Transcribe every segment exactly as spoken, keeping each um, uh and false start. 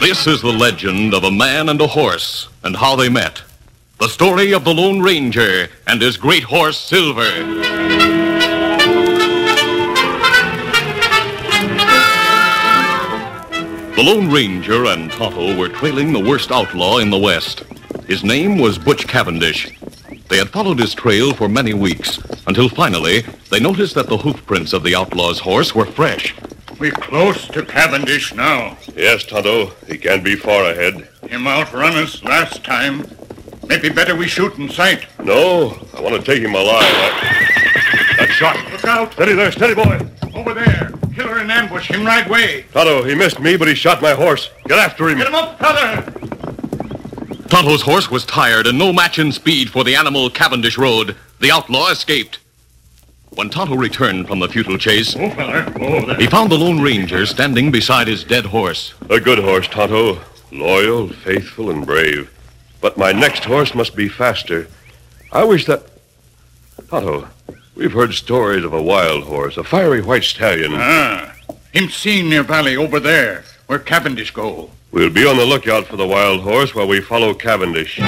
This is the legend of a man and a horse and how they met. The story of the Lone Ranger and his great horse, Silver. The Lone Ranger and Tonto were trailing the worst outlaw in the West. His name was Butch Cavendish. They had followed his trail for many weeks, until finally they noticed that the hoof prints of the outlaw's horse were fresh. We're close to Cavendish now. Yes, Tonto. He can't be far ahead. Him outrun us last time. Maybe better we shoot in sight. No, I want to take him alive. I... That shot. Look out. Steady there, steady, boy. Over there. Killer in ambush. Him right way. Tonto, he missed me, but he shot my horse. Get after him. Get him up, brother. Tonto's horse was tired and no match in speed for the animal Cavendish rode. The outlaw escaped. When Tonto returned from the futile chase, Oh, feller. Oh, there. he found the Lone Ranger standing beside his dead horse. A good horse, Tonto. Loyal, faithful, and brave. But my next horse must be faster. I wish that... Tonto, we've heard stories of a wild horse, a fiery white stallion. Ah. Him seen near valley over there, where Cavendish go. We'll be on the lookout for the wild horse while we follow Cavendish.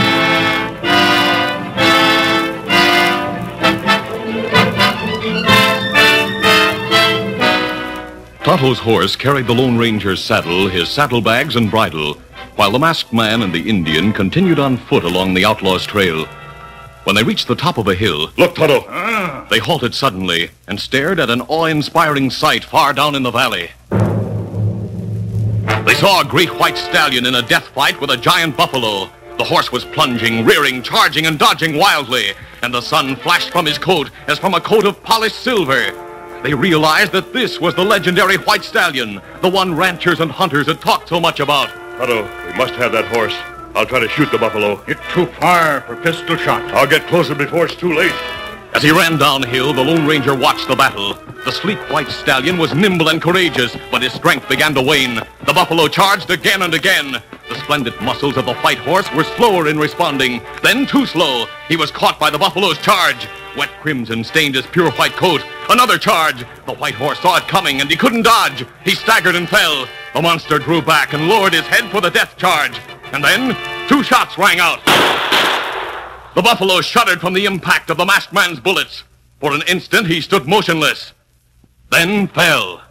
Tonto's horse carried the Lone Ranger's saddle, his saddlebags, and bridle, while the masked man and the Indian continued on foot along the outlaw's trail. When they reached the top of a hill, Look, Tonto. Ah. they halted suddenly and stared at an awe-inspiring sight far down in the valley. They saw a great white stallion in a death fight with a giant buffalo. The horse was plunging, rearing, charging, and dodging wildly, and the sun flashed from his coat as from a coat of polished silver. They realized that this was the legendary white stallion, the one ranchers and hunters had talked so much about. Tonto, we must have that horse. I'll try to shoot the buffalo. It's too far for pistol shot. I'll get closer before it's too late. As he ran downhill, the Lone Ranger watched the battle. The sleek white stallion was nimble and courageous, but his strength began to wane. The buffalo charged again and again. The splendid muscles of the white horse were slower in responding, then too slow. He was caught by the buffalo's charge. Wet crimson stained his pure white coat. Another charge. The white horse saw it coming, and he couldn't dodge. He staggered and fell. The monster drew back and lowered his head for the death charge. And then, two shots rang out. The buffalo shuddered from the impact of the masked man's bullets. For an instant, he stood motionless, then fell.